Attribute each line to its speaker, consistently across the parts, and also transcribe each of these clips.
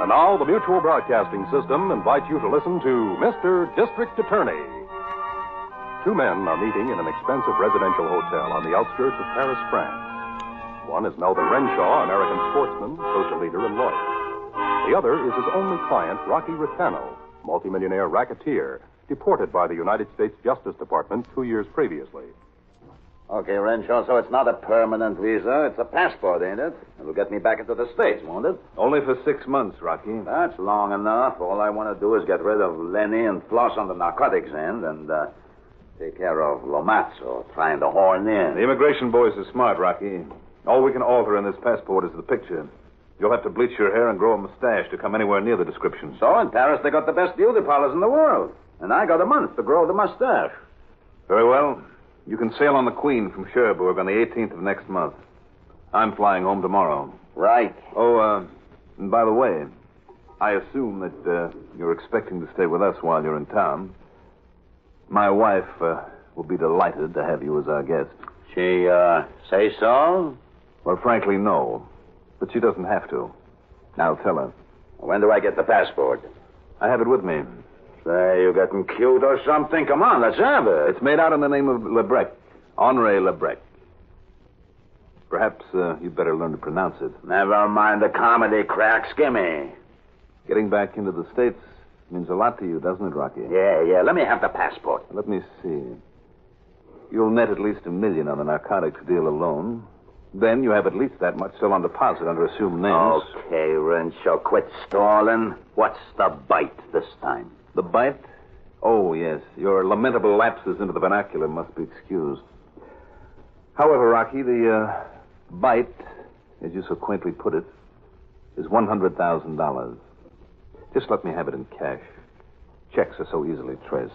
Speaker 1: And now the Mutual Broadcasting System invites you to listen to Mr. District Attorney. Two men are meeting in an expensive residential hotel on the outskirts of Paris, France. One is Melvin Renshaw, American sportsman, social leader, and lawyer. The other is his only client, Rocky Rutano, multimillionaire racketeer, deported by the United States Justice Department 2 years previously.
Speaker 2: Okay, Renshaw, so it's not a permanent visa. It's a passport, ain't it? It'll get me back into the States, won't it?
Speaker 3: Only for 6 months, Rocky.
Speaker 2: That's long enough. All I want to do is get rid of Lenny and floss on the narcotics end and take care of Lomazzo trying to horn in.
Speaker 3: The immigration boys are smart, Rocky. All we can alter in this passport is the picture. You'll have to bleach your hair and grow a mustache to come anywhere near the description.
Speaker 2: So in Paris, they got the best beauty parlors in the world. And I got a month to grow the mustache.
Speaker 3: Very well. You can sail on the Queen from Cherbourg on the 18th of next month. I'm flying home tomorrow.
Speaker 2: Right.
Speaker 3: Oh, and by the way, I assume that you're expecting to stay with us while you're in town. My wife will be delighted to have you as our guest.
Speaker 2: She, say so?
Speaker 3: Well, frankly, no. But she doesn't have to. I'll tell her.
Speaker 2: When do I get the passport?
Speaker 3: I have it with me.
Speaker 2: Say, you getting cute or something? Come on, let's have it.
Speaker 3: It's made out in the name of Lebrec. Henri Lebrec. Perhaps you'd better learn to pronounce it.
Speaker 2: Never mind the comedy cracks. Gimme.
Speaker 3: Getting back into the States means a lot to you, doesn't it, Rocky?
Speaker 2: Yeah. Let me have the passport.
Speaker 3: Let me see. You'll net at least $1 million on the narcotics deal alone. Then you have at least that much still on deposit under assumed names.
Speaker 2: Okay, Renshaw, quit stalling. What's the bite this time?
Speaker 3: The bite? Oh, yes. Your lamentable lapses into the vernacular must be excused. However, Rocky, the bite, as you so quaintly put it, is $100,000. Just let me have it in cash. Checks are so easily traced.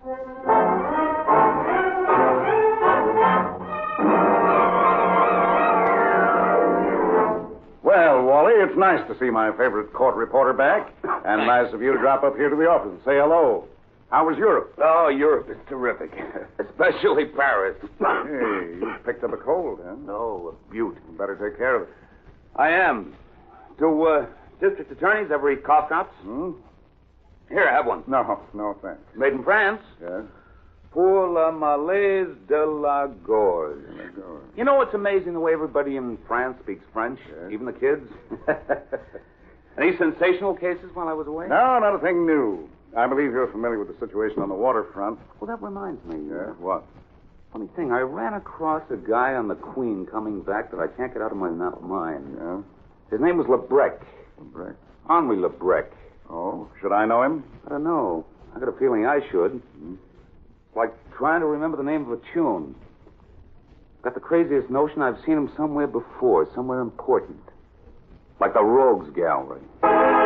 Speaker 4: Well, Wally, it's nice to see my favorite court reporter back. And nice of you to drop up here to the office and say hello. How was Europe?
Speaker 5: Oh, Europe is terrific. Especially Paris.
Speaker 4: Hey, you picked up a cold, huh?
Speaker 5: No, a beaut.
Speaker 4: You better take care of it.
Speaker 5: I am. Do district attorneys ever eat cough drops? Here, have one.
Speaker 4: No, thanks.
Speaker 5: Made in France.
Speaker 4: Yes?
Speaker 5: Pour la malaise de la gorge.
Speaker 4: There you go.
Speaker 5: You know, it's amazing the way everybody in France speaks French, even the kids. Any sensational cases while I was away?
Speaker 4: No, not a thing new. I believe you're familiar with the situation on the waterfront.
Speaker 5: Well, that reminds me.
Speaker 4: Yeah, what?
Speaker 5: Funny thing, I ran across a guy on the Queen coming back that I can't get out of my mind.
Speaker 4: Yeah?
Speaker 5: His name was Lebrec.
Speaker 4: Lebrec?
Speaker 5: Henri Lebrec.
Speaker 4: Oh, should I know him?
Speaker 5: I don't know. I got a feeling I should. It's like trying to remember the name of a tune. Got the craziest notion I've seen him somewhere before, somewhere important. Like the Rogues Gallery.